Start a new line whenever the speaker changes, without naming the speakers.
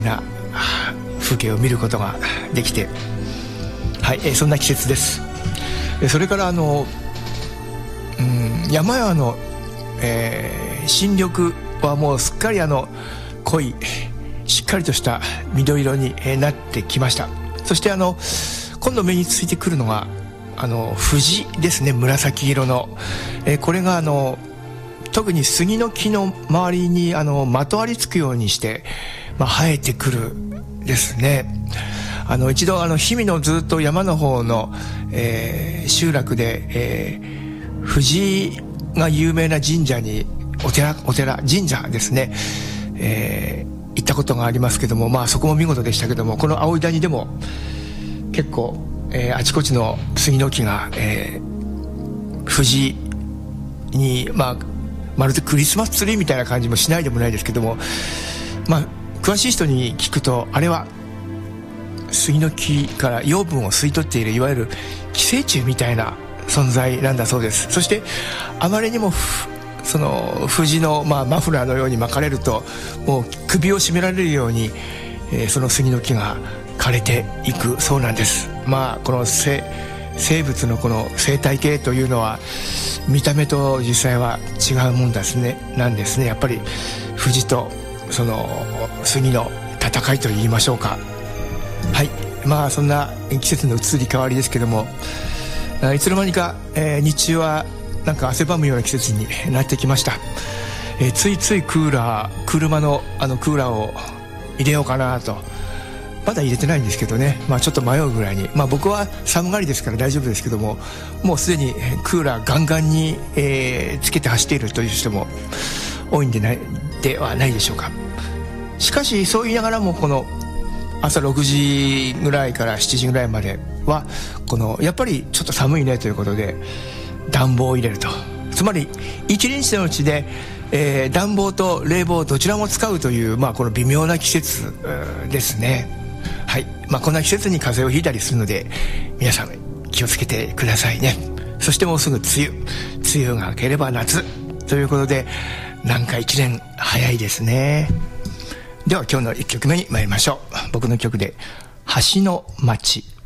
な風景を見ることができて、はい、そんな季節です。それから山々の、新緑はもうすっかり濃いしっかりとした緑色になってきました。そして今度目についてくるのが藤ですね。紫色の、これが特に杉の木の周りにまとわりつくようにして、生えてくるですね。一度氷見のずっと山の方の、集落で、藤が有名な神社に神社ですね、行ったことがありますけども、そこも見事でしたけども、この青井谷でも結構、あちこちの杉の木が、藤にまるでクリスマスツリーみたいな感じもしないでもないですけども、詳しい人に聞くと、あれは杉の木から養分を吸い取っているいわゆる寄生虫みたいな存在なんだそうです。そしてあまりにもその藤の、マフラーのように巻かれると、もう首を絞められるように、その杉の木が枯れていくそうなんです。この生物のこの生態系というのは見た目と実際は違うもんですね、なんですね。やっぱり藤とその杉の戦いと言いましょうか。はい、そんな季節の移り変わりですけども、いつの間にか、日中はなんか汗ばむような季節になってきました。ついつい車のクーラーを入れようかなと、まだ入れてないんですけどね、ちょっと迷うぐらいに、僕は寒がりですから大丈夫ですけども、もうすでにクーラーガンガンに、つけて走っているという人も多いんではないでしょうか。しかしそう言いながらも、この朝6時ぐらいから7時ぐらいまではやっぱりちょっと寒いねということで暖房を入れると。つまり一日のうちで、暖房と冷房どちらも使うという、この微妙な季節ですね。はい、こんな季節に風邪をひいたりするので、皆さん気をつけてくださいね。そしてもうすぐ梅雨が明ければ夏ということで、なんか1年早いですね。では今日の1曲目に参りましょう。僕の曲で橋の街。